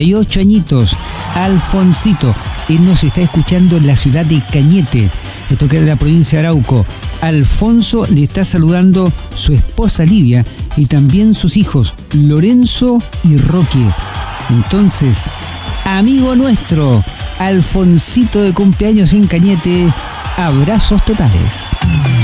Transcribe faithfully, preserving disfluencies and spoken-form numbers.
y ocho añitos, Alfonsito. Él nos está escuchando en la ciudad de Cañete, esto que es de la provincia de Arauco. Alfonso le está saludando su esposa Lidia y también sus hijos Lorenzo y Roque. Entonces, amigo nuestro, Alfonsito de cumpleaños en Cañete, abrazos totales.